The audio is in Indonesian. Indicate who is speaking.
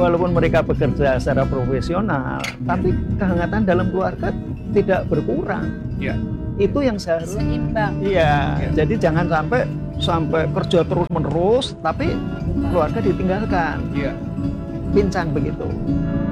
Speaker 1: walaupun mereka bekerja secara profesional, tapi kehangatan dalam keluarga tidak berkurang.
Speaker 2: Ya.
Speaker 1: Itu yang seharusnya.
Speaker 3: Seimbang.
Speaker 1: Iya, jadi jangan sampai kerja terus menerus, tapi keluarga ditinggalkan.
Speaker 2: Iya.
Speaker 1: Pincang begitu.